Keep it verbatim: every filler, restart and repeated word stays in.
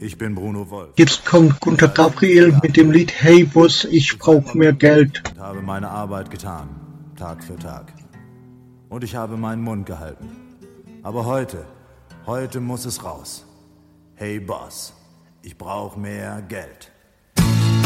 Ich bin Bruno Wolf. Jetzt kommt Gunter Gabriel mit dem Lied Hey Boss, ich brauch mehr Geld. Ich habe meine Arbeit getan, Tag für Tag. Und ich habe meinen Mund gehalten. Aber heute, heute muss es raus. Hey Boss, ich brauch mehr Geld.